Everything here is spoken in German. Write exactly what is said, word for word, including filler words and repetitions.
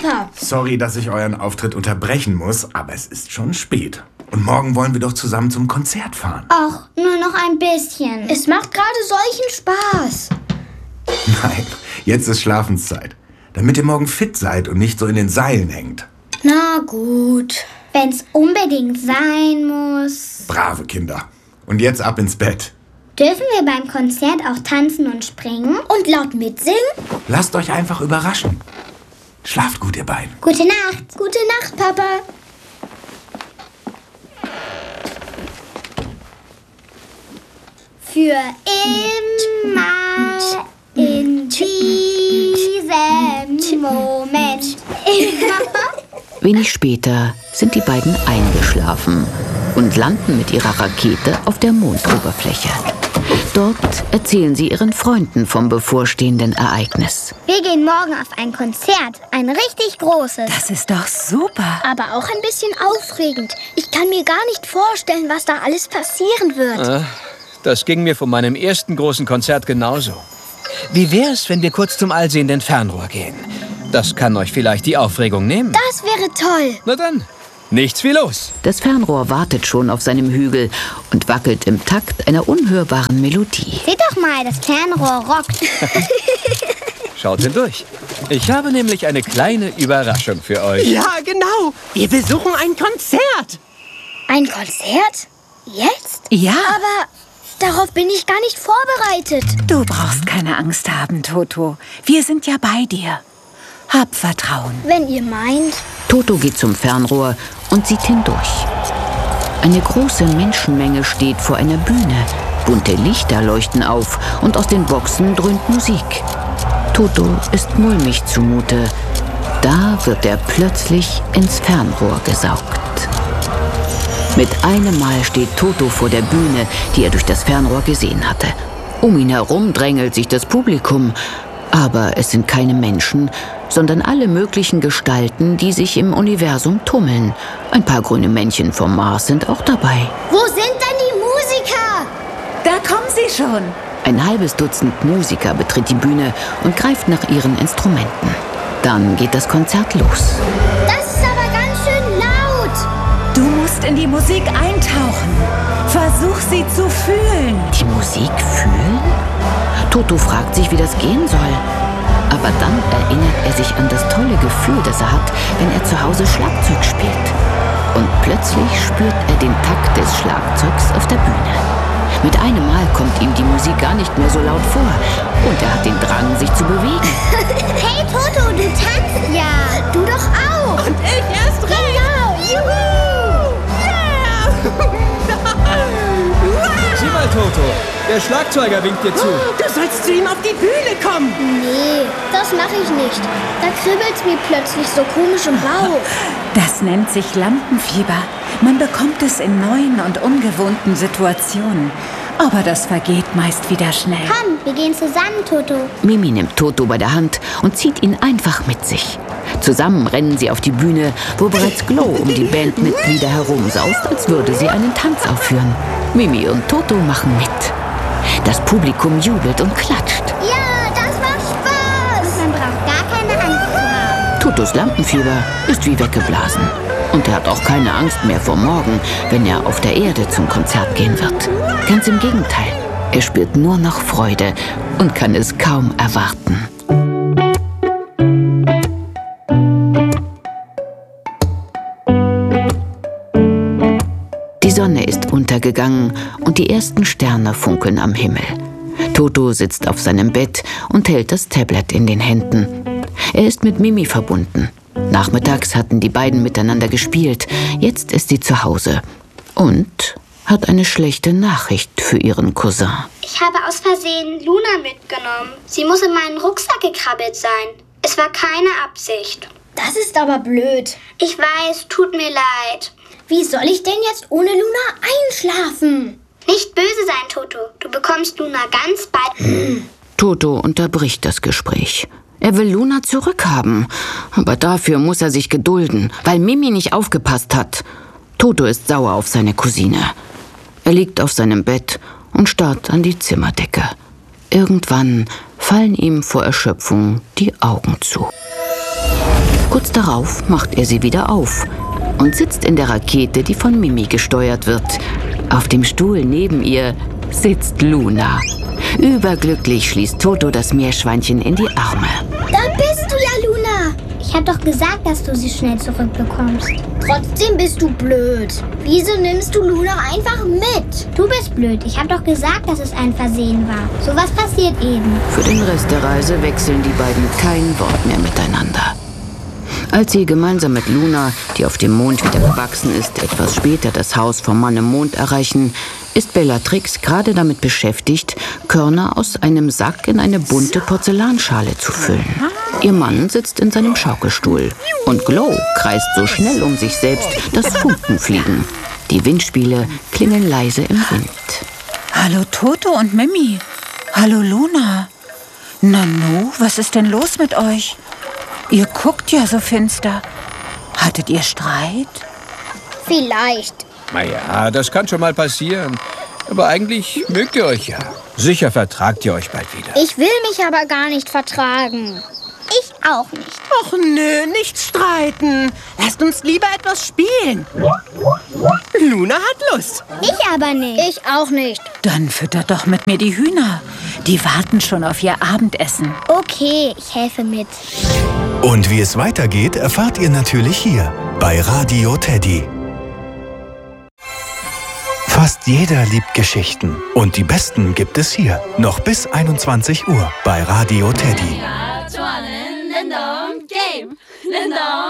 Papa. Sorry, dass ich euren Auftritt unterbrechen muss, aber es ist schon spät. Und morgen wollen wir doch zusammen zum Konzert fahren. Ach, nur noch ein bisschen. Es macht gerade solchen Spaß. Nein, jetzt ist Schlafenszeit. Damit ihr morgen fit seid und nicht so in den Seilen hängt. Na gut. Wenn's unbedingt sein muss. Brave Kinder. Und jetzt ab ins Bett. Dürfen wir beim Konzert auch tanzen und springen? Und laut mitsingen? Lasst euch einfach überraschen. Schlaft gut, ihr beiden. Gute Nacht. Gute Nacht, Papa. Für immer in diesem Moment. Wenig später sind die beiden eingeschlafen und landen mit ihrer Rakete auf der Mondoberfläche. Dort erzählen sie ihren Freunden vom bevorstehenden Ereignis. Wir gehen morgen auf ein Konzert, ein richtig großes. Das ist doch super. Aber auch ein bisschen aufregend. Ich kann mir gar nicht vorstellen, was da alles passieren wird. Ah, das ging mir von meinem ersten großen Konzert genauso. Wie wär's, wenn wir kurz zum allsehenden Fernrohr gehen? Das kann euch vielleicht die Aufregung nehmen. Das wäre toll. Na dann, nichts wie los. Das Fernrohr wartet schon auf seinem Hügel und wackelt im Takt einer unhörbaren Melodie. Seht doch mal, das Fernrohr rockt. Schaut hindurch. Ich habe nämlich eine kleine Überraschung für euch. Ja, genau. Wir besuchen ein Konzert. Ein Konzert? Jetzt? Ja. Aber darauf bin ich gar nicht vorbereitet. Du brauchst keine Angst haben, Toto. Wir sind ja bei dir. Hab Vertrauen. Wenn ihr meint. Toto geht zum Fernrohr und sieht hindurch. Eine große Menschenmenge steht vor einer Bühne. Bunte Lichter leuchten auf und aus den Boxen dröhnt Musik. Toto ist mulmig zumute. Da wird er plötzlich ins Fernrohr gesaugt. Mit einem Mal steht Toto vor der Bühne, die er durch das Fernrohr gesehen hatte. Um ihn herum drängelt sich das Publikum. Aber es sind keine Menschen, sondern alle möglichen Gestalten, die sich im Universum tummeln. Ein paar grüne Männchen vom Mars sind auch dabei. Wo sind denn die Musiker? Da kommen sie schon. Ein halbes Dutzend Musiker betritt die Bühne und greift nach ihren Instrumenten. Dann geht das Konzert los. Das ist aber ganz schön laut. Du musst in die Musik eintauchen. Versuch sie zu fühlen. Die Musik fühlen? Toto fragt sich, wie das gehen soll. Aber dann erinnert er sich an das tolle Gefühl, das er hat, wenn er zu Hause Schlagzeug spielt. Und plötzlich spürt er den Takt des Schlagzeugs auf der Bühne. Mit einem Mal kommt ihm die Musik gar nicht mehr so laut vor. Und er hat den Drang, sich zu bewegen. Hey Toto, du tanzt ja. Du doch auch. Und ich erst recht. Genau. Juhu. Yeah. Sieh mal, Toto. Der Schlagzeuger winkt dir zu. Du sollst zu ihm auf die Bühne kommen. Nee, das mache ich nicht. Da kribbelt's mir plötzlich so komisch im Bauch. Das nennt sich Lampenfieber. Man bekommt es in neuen und ungewohnten Situationen. Aber das vergeht meist wieder schnell. Komm, wir gehen zusammen, Toto. Mimi nimmt Toto bei der Hand und zieht ihn einfach mit sich. Zusammen rennen sie auf die Bühne, wo bereits Glow um die Bandmitglieder herumsaust, als würde sie einen Tanz aufführen. Mimi und Toto machen mit. Das Publikum jubelt und klatscht. Ja, das war Spaß. Man braucht gar keine Angst zu haben. Totos Lampenfieber ist wie weggeblasen. Und er hat auch keine Angst mehr vor morgen, wenn er auf der Erde zum Konzert gehen wird. Ganz im Gegenteil. Er spürt nur noch Freude und kann es kaum erwarten. Die Sonne ist untergegangen und die ersten Sterne funkeln am Himmel. Toto sitzt auf seinem Bett und hält das Tablet in den Händen. Er ist mit Mimi verbunden. Nachmittags hatten die beiden miteinander gespielt. Jetzt ist sie zu Hause und hat eine schlechte Nachricht für ihren Cousin. Ich habe aus Versehen Luna mitgenommen. Sie muss in meinen Rucksack gekrabbelt sein. Es war keine Absicht. Das ist aber blöd. Ich weiß, tut mir leid. Wie soll ich denn jetzt ohne Luna einschlafen? Nicht böse sein, Toto. Du bekommst Luna ganz bald. Toto unterbricht das Gespräch. Er will Luna zurückhaben, aber dafür muss er sich gedulden, weil Mimi nicht aufgepasst hat. Toto ist sauer auf seine Cousine. Er liegt auf seinem Bett und starrt an die Zimmerdecke. Irgendwann fallen ihm vor Erschöpfung die Augen zu. Kurz darauf macht er sie wieder auf und sitzt in der Rakete, die von Mimi gesteuert wird. Auf dem Stuhl neben ihr sitzt Luna. Überglücklich schließt Toto das Meerschweinchen in die Arme. Da bist du ja, Luna. Ich hab doch gesagt, dass du sie schnell zurückbekommst. Trotzdem bist du blöd. Wieso nimmst du Luna einfach mit? Du bist blöd. Ich hab doch gesagt, dass es ein Versehen war. Sowas passiert eben. Für den Rest der Reise wechseln die beiden kein Wort mehr miteinander. Als sie gemeinsam mit Luna, die auf dem Mond wieder gewachsen ist, etwas später das Haus vom Mann im Mond erreichen, ist Bellatrix gerade damit beschäftigt, Körner aus einem Sack in eine bunte Porzellanschale zu füllen. Ihr Mann sitzt in seinem Schaukelstuhl und Glow kreist so schnell um sich selbst, dass Funken fliegen. Die Windspiele klingeln leise im Wind. Hallo Toto und Mimi. Hallo Luna. Nanu, was ist denn los mit euch? Ihr guckt ja so finster. Hattet ihr Streit? Vielleicht. Naja, das kann schon mal passieren. Aber eigentlich mögt ihr euch ja. Sicher vertragt ihr euch bald wieder. Ich will mich aber gar nicht vertragen. Ich auch nicht. Och nö, nicht streiten. Lasst uns lieber etwas spielen. Luna hat Lust. Ich aber nicht. Ich auch nicht. Dann füttert doch mit mir die Hühner. Die warten schon auf ihr Abendessen. Okay, ich helfe mit. Und wie es weitergeht, erfahrt ihr natürlich hier bei Radio Teddy. Fast jeder liebt Geschichten. Und die besten gibt es hier. Noch bis einundzwanzig Uhr bei Radio Teddy.